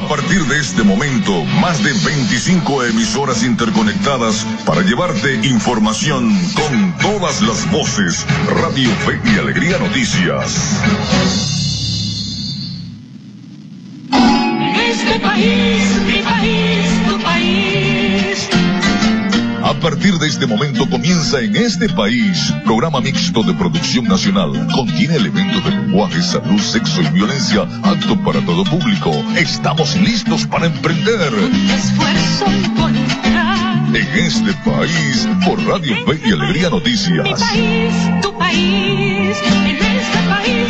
A partir de este momento, más de 25 emisoras interconectadas para llevarte información con todas las voces. Radio Fe y Alegría Noticias. Este país, mi país, tu país. A partir de este momento comienza En Este País, programa mixto de producción nacional. Contiene elementos de lenguaje, salud, sexo y violencia, apto para todo público. Estamos listos para emprender. Esfuerzo y voluntad. En Este País, por Radio Fe y Alegría Noticias. Mi país, tu país, en este país.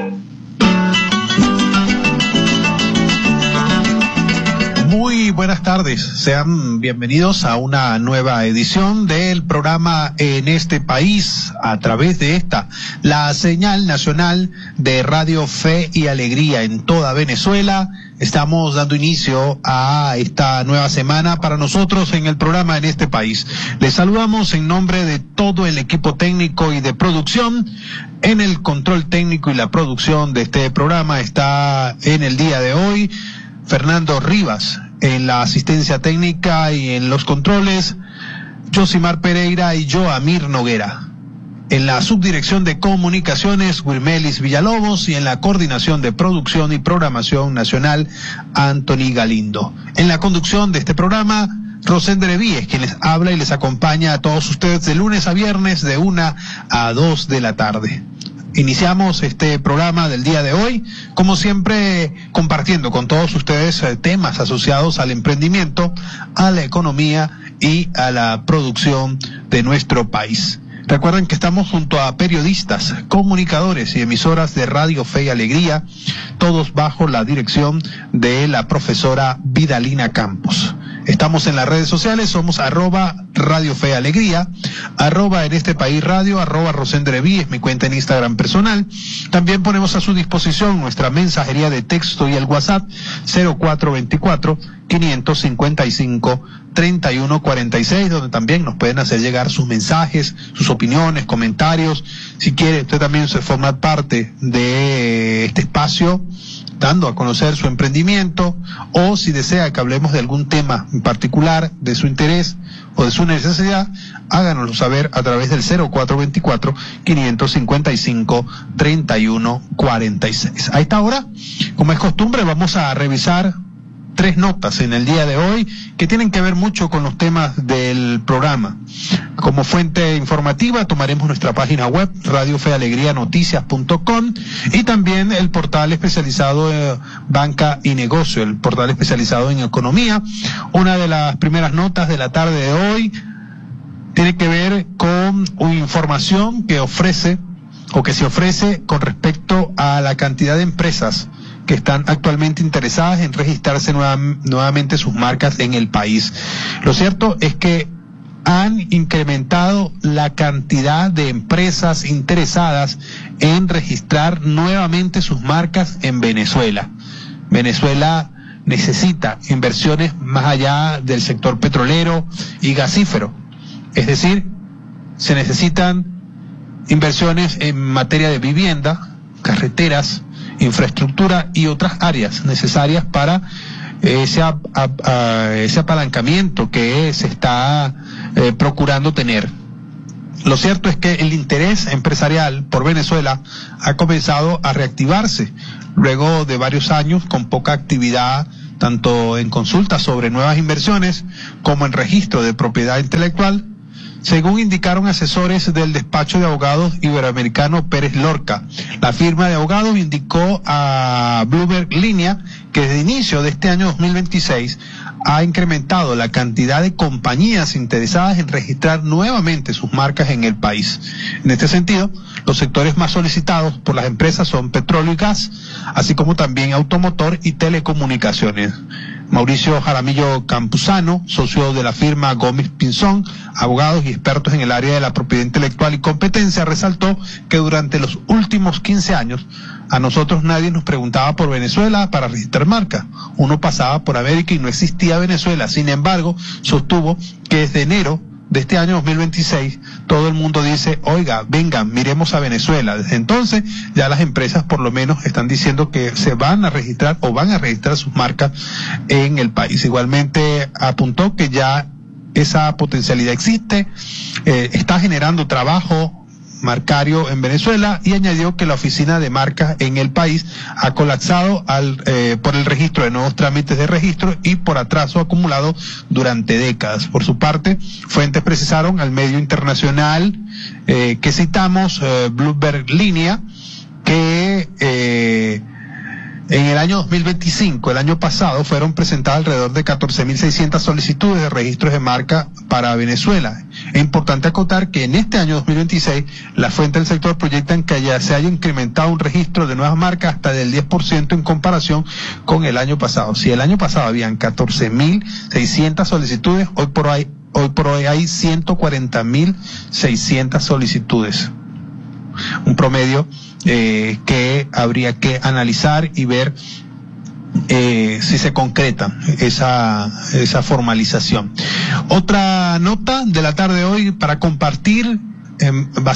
Muy buenas tardes, sean bienvenidos a una nueva edición del programa En Este País, a través de la señal nacional de Radio Fe y Alegría en toda Venezuela. Estamos dando inicio a esta nueva semana para nosotros en el programa En Este País. Les saludamos en nombre de todo el equipo técnico y de producción. En el control técnico y la producción de este programa está en el día de hoy Fernando Rivas, en la asistencia técnica y en los controles, Josimar Pereira y yo, Amir Noguera. En la subdirección de comunicaciones, Wilmelis Villalobos, y en la coordinación de producción y programación nacional, Anthony Galindo. En la conducción de este programa, Rosendre Víez, quien les habla y les acompaña a todos ustedes de lunes a viernes de 1 a 2 de la tarde. Iniciamos este programa del día de hoy, como siempre, compartiendo con todos ustedes temas asociados al emprendimiento, a la economía y a la producción de nuestro país. Recuerden que estamos junto a periodistas, comunicadores y emisoras de Radio Fe y Alegría, todos bajo la dirección de la profesora Vidalina Campos. Estamos en las redes sociales, somos @Radio Fe Alegría, En Este País Radio, @Rosendreví, es mi cuenta en Instagram personal. También ponemos a su disposición nuestra mensajería de texto y el WhatsApp 0424-555-3146, donde también nos pueden hacer llegar sus mensajes, sus opiniones, comentarios. Si quiere usted también formar parte de este espacio, dando a conocer su emprendimiento, o si desea que hablemos de algún tema en particular de su interés o de su necesidad, háganoslo saber a través del 0424-555-3146. A esta hora, como es costumbre, vamos a revisar 3 notas en el día de hoy que tienen que ver mucho con los temas del programa. Como fuente informativa tomaremos nuestra página web radiofealegrianoticias.com y también el portal especializado en Banca y Negocio, el portal especializado en economía. Una de las primeras notas de la tarde de hoy tiene que ver con una información que ofrece o que se ofrece con respecto a la cantidad de empresas que están actualmente interesadas en registrarse nuevamente sus marcas en el país. Lo cierto es que han incrementado la cantidad de empresas interesadas en registrar nuevamente sus marcas en Venezuela. Venezuela necesita inversiones más allá del sector petrolero y gasífero. Es decir, se necesitan inversiones en materia de vivienda, carreteras, infraestructura y otras áreas necesarias para ese apalancamiento que se está procurando tener. Lo cierto es que el interés empresarial por Venezuela ha comenzado a reactivarse luego de varios años con poca actividad, tanto en consultas sobre nuevas inversiones como en registro de propiedad intelectual, según indicaron asesores del despacho de abogados iberoamericano Pérez Lorca. La firma de abogados indicó a Bloomberg Línea que desde el inicio de este año 2026 ha incrementado la cantidad de compañías interesadas en registrar nuevamente sus marcas en el país. En este sentido, los sectores más solicitados por las empresas son petróleo y gas, así como también automotor y telecomunicaciones. Mauricio Jaramillo Campuzano, socio de la firma Gómez Pinzón, abogados y expertos en el área de la propiedad intelectual y competencia, resaltó que durante los últimos 15 años a nosotros nadie nos preguntaba por Venezuela para registrar marca. Uno pasaba por América y no existía Venezuela. Sin embargo, sostuvo que desde enero de este año 2026, todo el mundo dice, oiga, vengan, miremos a Venezuela. Desde entonces, ya las empresas por lo menos están diciendo que se van a registrar o van a registrar sus marcas en el país. Igualmente apuntó que ya esa potencialidad existe, está generando trabajo marcario en Venezuela, y añadió que la oficina de marcas en el país ha colapsado por el registro de nuevos trámites de registro y por atraso acumulado durante décadas. Por su parte, fuentes precisaron al medio internacional que citamos, Bloomberg Línea, que en el año 2025, el año pasado, fueron presentadas alrededor de 14.600 solicitudes de registros de marca para Venezuela. Es importante acotar que en este año 2026, las fuentes del sector proyectan que se haya incrementado un registro de nuevas marcas hasta del 10% en comparación con el año pasado. Si el año pasado habían 14.600 solicitudes, hoy por hoy hay 140.600 solicitudes. Un promedio que habría que analizar y ver si se concreta esa formalización. Otra nota de la tarde de hoy para compartir,